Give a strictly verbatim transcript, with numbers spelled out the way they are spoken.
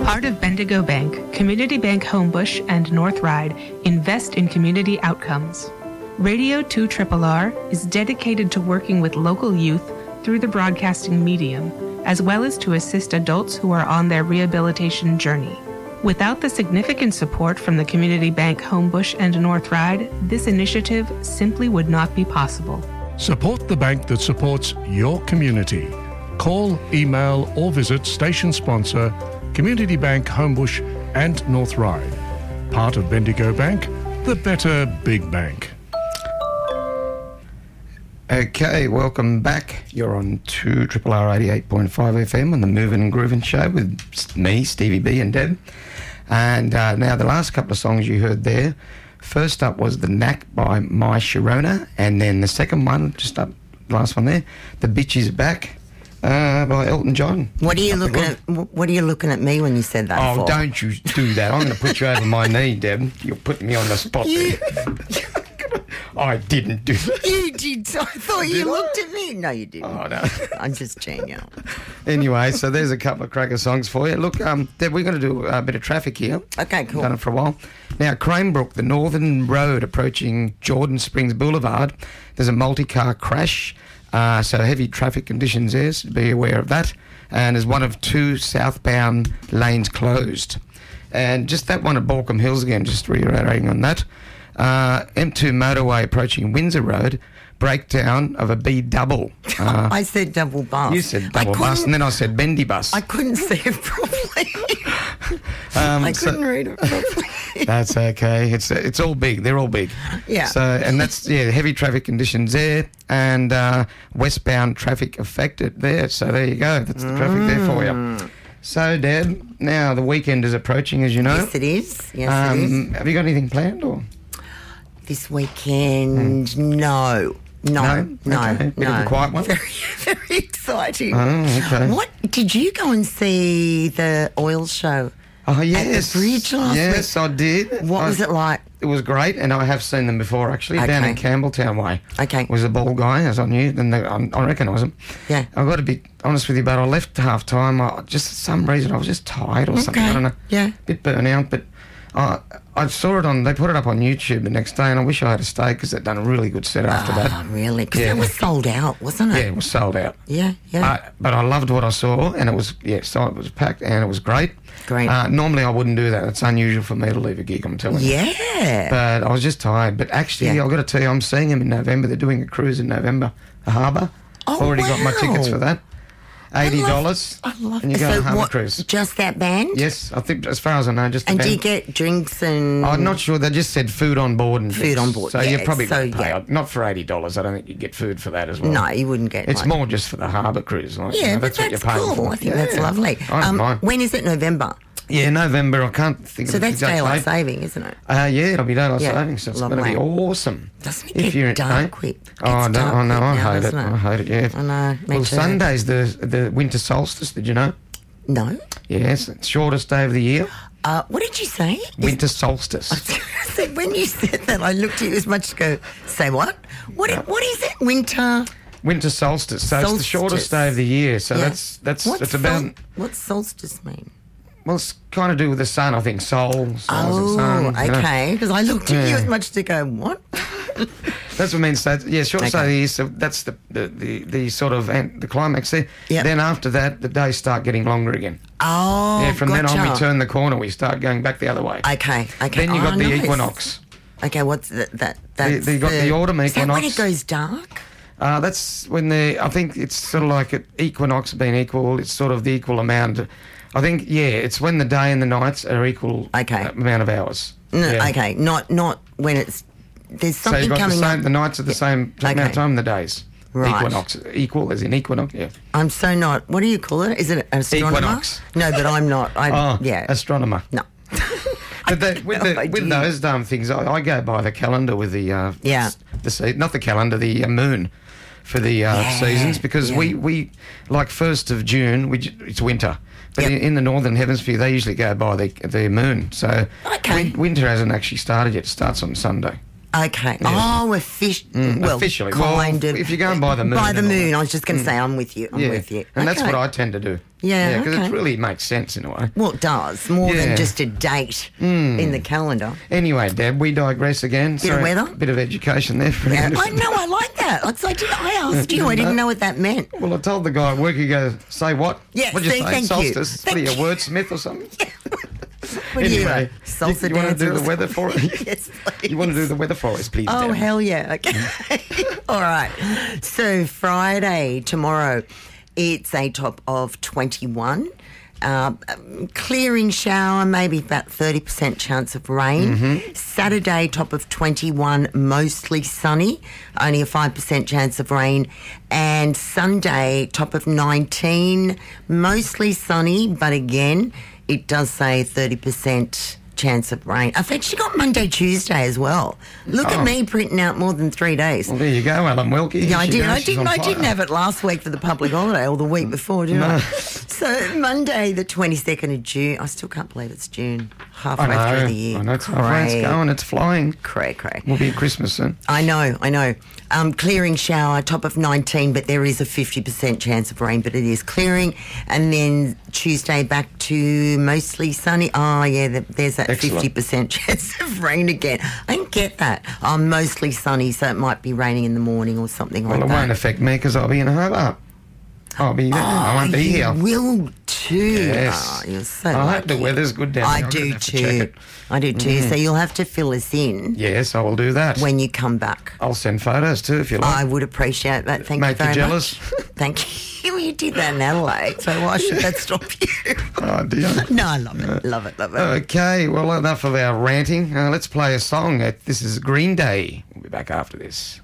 Part of Bendigo Bank, Community Bank Homebush and North Ryde invest in community outcomes. Radio two R R R is dedicated to working with local youth through the broadcasting medium, as well as to assist adults who are on their rehabilitation journey. Without the significant support from the Community Bank Homebush and North Ryde, this initiative simply would not be possible. Support the bank that supports your community. Call, email or visit station sponsor Community Bank Homebush and North Ryde. Part of Bendigo Bank, the better big bank. Okay, welcome back. You're on two R R R eighty-eight point five F M on the Moving and Grooving Show with me, Stevie B and Deb. And uh, now the last couple of songs you heard there, first up was The Knack by My Sharona, and then the second one, just up, last one there, The Bitch Is Back uh, by Elton John. What are you looking at? What are you looking at me when you said that? Oh, for? Don't you do that. I'm going to put you over my knee, Deb. You're putting me on the spot there. I didn't do that. You did. I thought Did you I? looked at me. No, you didn't. Oh, no. I'm just cheating you. Anyway, so there's a couple of cracker songs for you. Look, um, Deb, we're going to do a bit of traffic here. Okay, cool. Done it for a while. Now, Cranebrook, the northern road approaching Jordan Springs Boulevard, there's a multi-car crash, uh, so heavy traffic conditions there, so be aware of that. And there's one of two southbound lanes closed. And just that one at Balcombe Hills again, just reiterating on that. Uh, M two motorway approaching Windsor Road, breakdown of a B double. Uh, I said double bus. you said double bus, and then I said bendy bus. I couldn't see it properly. um, I so- couldn't read it properly. That's okay. It's it's all big. They're all big. Yeah. So and that's yeah heavy traffic conditions there, and uh, westbound traffic affected there. So there you go. That's the traffic there for you. So Deb, now the weekend is approaching, as you know. Yes, it is. Yes, um, it is. Have you got anything planned or? This weekend, mm. no. No, No? no, Okay. Bit no. of a quiet one? Very, very exciting. Oh, okay. What, did you go and see the oil show? Oh yes, At the bridge last yes, week? I did. What I, was it like? It was great, and I have seen them before actually down Okay. in Campbelltown way. Okay. Was a bald guy, as I knew, and the, I, I recognise him. Yeah. I've got to be honest with you, but I left half time. I, just for some reason, I was just tired or something. Okay. I don't know. Yeah. Bit burnt out, but I I saw it on. They put it up on YouTube the next day, and I wish I had to stay because they'd done a really good set after that. Oh, really? Because Yeah. it was sold out, wasn't it? Yeah, it was sold out. Yeah, yeah. Uh, but I loved what I saw, and it was yeah, so it was packed, and it was great. Great. Uh, normally, I wouldn't do that. It's unusual for me to leave a gig. I'm telling you. yeah. But I was just tired. But actually, Yeah. I've got to tell you, I'm seeing him in November. They're doing a cruise in November, the harbour. Oh, Already got my wow. tickets for that. eighty dollars. I love And you it. go on So a harbour what, cruise. just that band? Yes, I think, as far as I know, just the And do you band. get drinks and... I'm not sure. They just said food on board and Food drinks. on board, So yeah, you probably so, got to pay. yeah. Not for eighty dollars. I don't think you get food for that as well. No, you wouldn't get It's like, more just for the harbour cruise. Like, you Yeah, know, but that's what that's you're paying cool. for. I think Yeah. that's lovely. I don't mind. When is it? November? Yeah, November. I can't think So of the that's exact daylight date. saving, isn't it? Uh, yeah, it'll be daylight Yeah, savings, so it's going to lovely. be awesome. Doesn't it If get you're- dark eh? quick? Oh, Gets I know, dark I know, quick I now, hate it. doesn't I hate it, yeah. I know, me Well, too. Sunday's the the winter solstice, did you know? No. Yes, it's shortest day of the year. Uh, what did you say? Winter solstice. I said, when you said that, I looked at you as much to go, say what? What, i- what is it? Winter... Winter solstice. So it's the Solstice. shortest day of the year. So Yeah. that's that's What's it's about sol- What's solstice mean? well, it's kind of do with the sun, I think. Sol, sols Oh, and sun. you know. okay. Because I looked at you Yeah. as much to go, what? That's what it means. So, yeah, short Okay. day of the year. So that's the the, the, the sort of an- the climax there. Yep. Then after that, the days start getting longer again. Oh, yeah, from then on, we gotcha. turn the corner. We start going back the other way. Okay, okay. Then you Oh, got the nice. equinox. Okay, what's that? that that's they got the autumn Is that when equinox. it goes dark? Uh, that's when the, I think it's sort of like an equinox being equal, it's sort of the equal amount. I think, yeah, it's when the day and the nights are equal Okay. amount of hours. No, Yeah. okay, not not when it's there's So something you've got the coming same, up. the nights are the same amount Okay. of time, the days. Right. Equinox, equal as in equinox, yeah. I'm so not. What do you call it? Is it an astronomer? Equinox. No, but I'm not. I Oh, yeah. astronomer. no. But the, with, no the, with idea. those dumb things, I, I go by the calendar with the, uh, Yeah. the se- not the calendar, the uh, moon for the uh, Yeah, seasons, because yeah. we, we, like first of June, we, j- it's winter. But Yep. in, in the northern hemisphere, they usually go by the the moon. So Okay. win- winter hasn't actually started yet. It starts on Sunday. Okay. Yeah. Oh, offic- well, officially. kind Well, of. if you're going by the moon By the and all moon. that. I was just going to say, I'm with you. I'm yeah. with you. And that's Okay. what I tend to do. Yeah, because okay. it really makes sense in a way. Well, it does. More Yeah. than just a date in the calendar. Anyway, Deb, we digress again. Bit of weather? Bit of education there. For Yeah, you. I know, I like that. Like, so I, did, I asked you, I didn't know what that meant. Well, I told the guy at work, he goes, say what? Yeah, What'd you see, say? thank you. Solstice? Thank what are you, you. a wordsmith or something? What are you, Anyway, a salsa you, you want to dancer do or the weather for us? Yes, please. You want to do the weather for us, please, Oh, Deb? hell yeah. Okay. All right. So, Friday, tomorrow, it's a top of twenty-one. Uh, clearing shower, maybe about thirty percent chance of rain. Mm-hmm. Saturday, top of twenty-one, mostly sunny, only a five percent chance of rain. And Sunday, top of nineteen, mostly sunny, but again, it does say thirty percent chance of rain. I've actually got Monday, Tuesday as well. Look Oh. at me printing out more than three days. Well, there you go, Alan Wilkie. Yeah, I She did. goes, I she's didn't. on I fire. didn't have it last week for the public holiday, or the week before, did I? No. So Monday, the twenty second of June. I still can't believe it's June, halfway I know. through the year. I know. It's halfway. It's Cray. going. It's flying. Cray, cray. We'll be at Christmas soon. I know, I know. Um, clearing shower, top of nineteen, but there is a fifty percent chance of rain, but it is clearing. And then Tuesday back to mostly sunny. Oh, yeah, the, there's that Excellent. fifty percent chance of rain again. I didn't get that. Oh, mostly sunny, so it might be raining in the morning or something Well, like it that. won't affect me because I'll be in Hobart. I'll be there. I won't Oh, be you here. will too. Yes. Oh, you're so I hope the lucky. weather's good down I there. I'm do gonna have to check too. it. I do too. So you'll have to fill us in Yes, I will do that. when you come back. I'll send photos too if you like. I would appreciate that. Thank Make you you very jealous? much. Thank you. You did that in Adelaide, so why should that stop you? Oh, dear. No, I love it. Love it. Love it. Okay, well, enough of our ranting. Uh, let's play a song. Uh, This is Green Day. We'll be back after this.